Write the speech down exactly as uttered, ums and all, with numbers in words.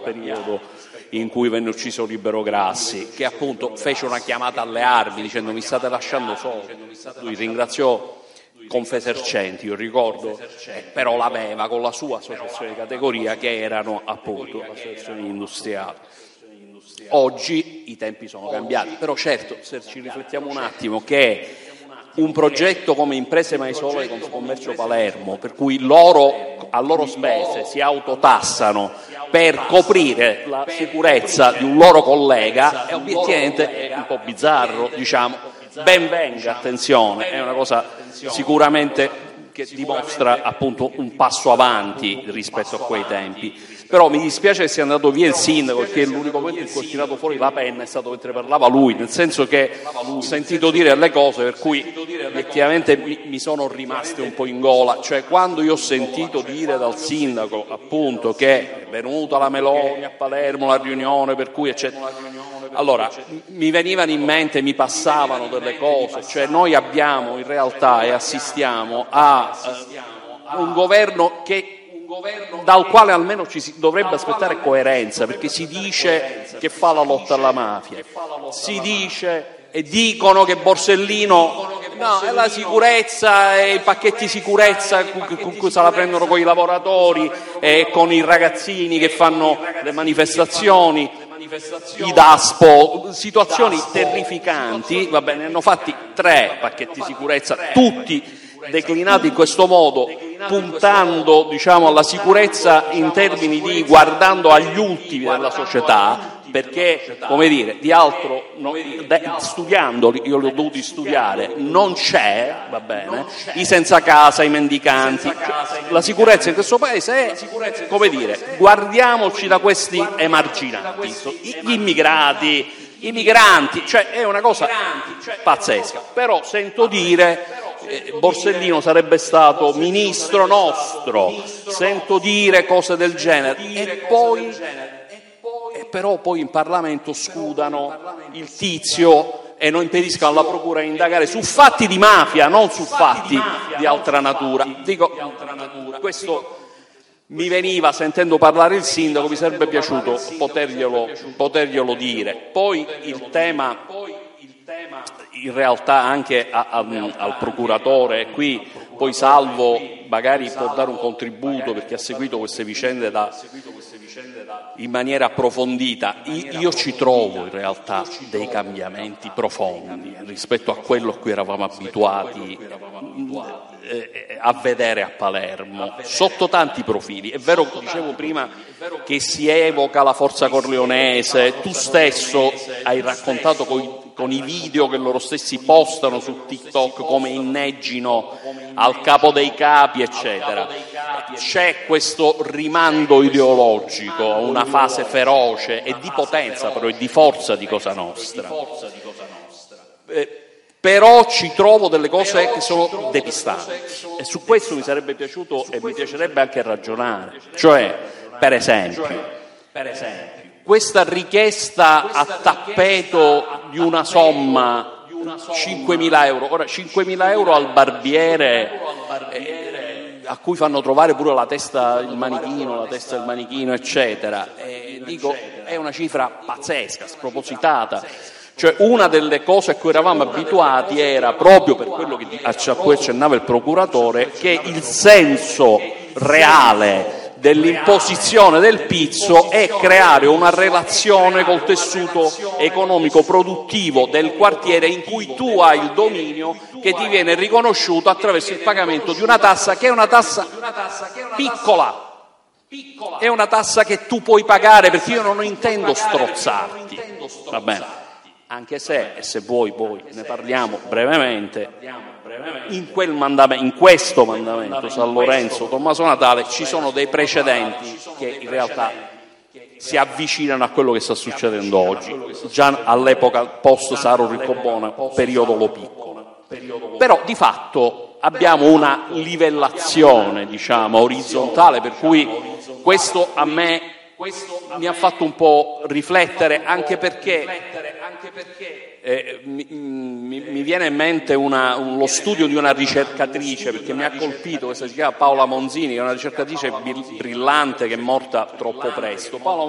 periodo in cui venne ucciso Libero Grassi, che appunto fece una chiamata alle armi dicendo mi state lasciando solo. Lui ringraziò Confesercenti, io ricordo, eh, però l'aveva con la sua associazione di categoria, che erano appunto associazioni industriali. Oggi i tempi sono cambiati, però certo, se ci riflettiamo un attimo, che un progetto come Imprese Maisole con Commercio Palermo, per cui loro a loro spese si autotassano per coprire la sicurezza di un loro collega, è obiettivamente un po' bizzarro, diciamo. Ben venga, attenzione, è una cosa sicuramente che dimostra appunto un passo avanti rispetto a quei tempi. Però mi dispiace che sia andato via il sindaco, perché l'unico momento in cui ho tirato fuori la penna è stato mentre parlava lui, nel senso che ho sentito dire le cose per cui effettivamente mi, mi sono rimaste un po' in gola. Cioè, quando io ho sentito dire dal sindaco appunto che è venuta la Meloni a Palermo, la riunione per cui eccetera, allora mi venivano in mente, mi passavano delle cose. Cioè, noi abbiamo in realtà e assistiamo a eh, un governo che dal quale almeno ci si dovrebbe aspettare coerenza, perché si dice che fa la lotta alla mafia, si dice e dicono che Borsellino no, è la sicurezza e i pacchetti sicurezza con cui se la prendono con i lavoratori e con i ragazzini che fanno le manifestazioni, i Daspo, situazioni terrificanti. Va bene, ne hanno fatti tre pacchetti sicurezza, tutti declinati in questo modo, puntando, diciamo, alla sicurezza in termini di guardando agli ultimi della società, perché, come dire, di altro, no, de, studiandoli, io li ho dovuti studiare, non c'è, va bene, i senza casa, i mendicanti, cioè, la sicurezza in questo paese è, come dire, guardiamoci da questi emarginati, gli immigrati, i migranti, cioè è una cosa pazzesca. Però sento dire eh, Borsellino sarebbe stato ministro nostro, sento dire cose del genere e poi e però poi in Parlamento scudano il tizio e non impediscono alla procura di indagare su fatti di mafia, non su fatti di altra natura. Dico, questo mi veniva sentendo parlare il sindaco, mi sarebbe piaciuto poterglielo, poterglielo dire. Poi il tema, in realtà anche a, a, al procuratore, qui poi Salvo magari può dare un contributo perché ha seguito queste vicende da, in maniera approfondita. Io ci trovo in realtà dei cambiamenti profondi rispetto a quello a cui eravamo abituati a vedere a Palermo, sotto tanti profili. È vero, dicevo prima, che si evoca la forza corleonese, tu stesso hai raccontato con, con i video che loro stessi postano su TikTok come inneggino al capo dei capi, eccetera. C'è questo rimando ideologico a una fase feroce e di potenza, però, e di forza di Cosa Nostra. Eh, Però ci trovo delle cose che sono depistanti e su questo mi sarebbe piaciuto e mi piacerebbe anche ragionare. Cioè, per esempio, per esempio questa richiesta a tappeto di una somma cinquemila euro. Ora, cinquemila euro al barbiere eh, a cui fanno trovare pure la testa, il manichino, la testa del manichino, eccetera. Eh, dico, è una cifra pazzesca, spropositata. Cioè, una delle cose a cui eravamo abituati era, proprio per quello che, a cui accennava il procuratore, che il senso reale dell'imposizione del pizzo è creare una relazione col tessuto economico produttivo del quartiere in cui tu hai il dominio, che ti viene riconosciuto attraverso il pagamento di una tassa che è una tassa piccola. È una tassa che tu puoi pagare, perché io non intendo strozzarti, va bene? Anche se, e se vuoi poi ne parliamo brevemente, in, quel mandamento, in questo mandamento San Lorenzo Tommaso Natale ci sono dei precedenti che in realtà si avvicinano a quello che sta succedendo oggi, già all'epoca post Saro Riccobona, periodo Lo Piccolo. Però di fatto abbiamo una livellazione, diciamo, orizzontale, per cui questo a me Questo mi ha fatto un po' riflettere, anche perché, anche perché eh, mi, mi, mi viene in mente una, un, lo studio di una ricercatrice, perché mi ha colpito, questa si chiama Paola Monzini, che è una ricercatrice brillante che è morta troppo presto. Paola